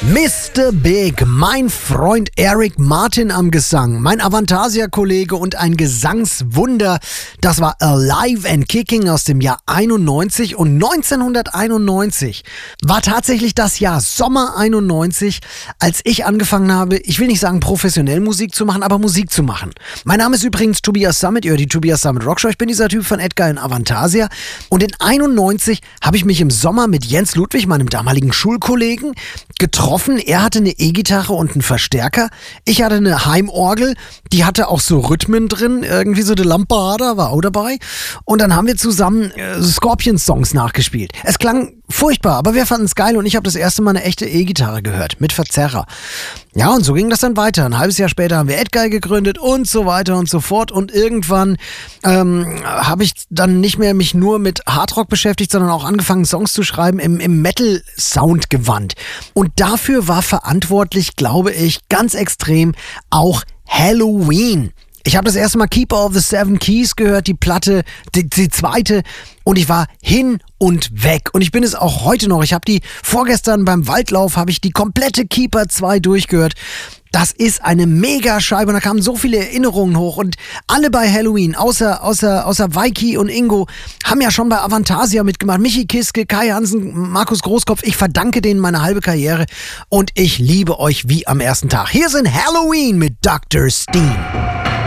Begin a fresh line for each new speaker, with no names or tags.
Mr. Big, mein Freund Eric Martin am Gesang, mein Avantasia-Kollege und ein Gesangswunder. Das war Alive and Kicking aus dem Jahr 91 und 1991 war tatsächlich das Jahr Sommer 91, als ich angefangen habe, ich will nicht sagen professionell Musik zu machen, aber Musik zu machen. Mein Name ist übrigens Tobias Summit, ihr hört die Tobias Summit Rockshow. Ich bin dieser Typ von Edgar in Avantasia und in 91 habe ich mich im Sommer mit Jens Ludwig, meinem damaligen Schulkollegen, getroffen. Er hatte eine E-Gitarre und einen Verstärker. Ich hatte eine Heimorgel, die hatte auch so Rhythmen drin, irgendwie so eine Lambada war auch dabei. Und dann haben wir zusammen Scorpions-Songs nachgespielt. Es klang furchtbar, aber wir fanden es geil und ich habe das erste Mal eine echte E-Gitarre gehört, mit Verzerrer. Ja, und so ging das dann weiter. Ein halbes Jahr später haben wir Edguy gegründet und so weiter und so fort. Und irgendwann habe ich dann nicht mehr mich nur mit Hardrock beschäftigt, sondern auch angefangen, Songs zu schreiben im Metal-Sound-Gewand. Und dafür war verantwortlich, glaube ich, ganz extrem auch Helloween. Ich habe das erste Mal Keeper of the Seven Keys gehört, die Platte, die zweite, und ich war hin und weg. Und ich bin es auch heute noch. Ich habe die vorgestern beim Waldlauf, habe ich die komplette Keeper 2 durchgehört. Das ist eine Mega-Scheibe und da kamen so viele Erinnerungen hoch und alle bei Helloween, außer Weiki und Ingo, haben ja schon bei Avantasia mitgemacht. Michi Kiske, Kai Hansen, Markus Großkopf, ich verdanke denen meine halbe Karriere und ich liebe euch wie am ersten Tag. Hier sind Helloween mit Dr. Steen.